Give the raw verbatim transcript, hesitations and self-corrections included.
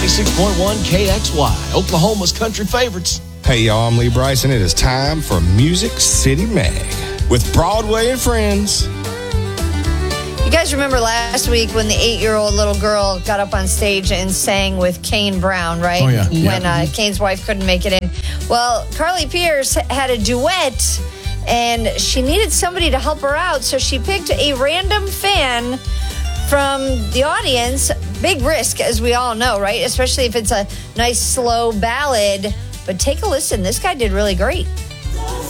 ninety-six point one K X Y, Oklahoma's country favorites. Hey, y'all, I'm Lee Bryson. It is time for Music City Mag with Broadway and Friends. You guys remember last week when the eight-year-old little girl got up on stage and sang with Kane Brown, right? Oh, yeah. When uh, Kane's wife couldn't make it in. Well, Carly Pierce had a duet, and she needed somebody to help her out, so she picked a random fan from the audience. Big risk, as we all know, right? Especially if it's a nice, slow ballad. But take a listen. This guy did really great.